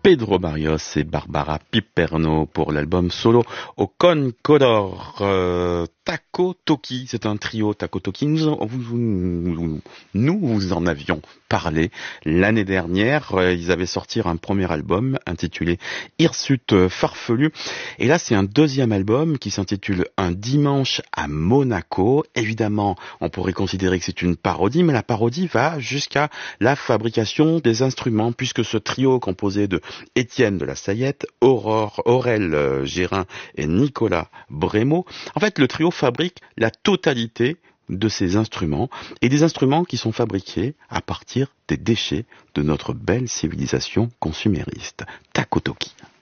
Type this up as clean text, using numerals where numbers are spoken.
Pedro Barrios et Barbara Piperno pour l'album solo au Concodor. Taco Toki, c'est un trio Taco Toki. Nous vous en avions parlé l'année dernière. Ils avaient sorti un premier album intitulé Hirsute Farfelu. Et là, c'est un deuxième album qui s'intitule Un dimanche à Monaco. Évidemment, on pourrait considérer que c'est une parodie, mais la parodie va jusqu'à la fabrication des instruments, puisque ce trio composé de Étienne de la Sayette, Aurel Gérin et Nicolas Brémaud, en fait, le trio fabrique la totalité de ces instruments, et des instruments qui sont fabriqués à partir des déchets de notre belle civilisation consumériste. Takotoki.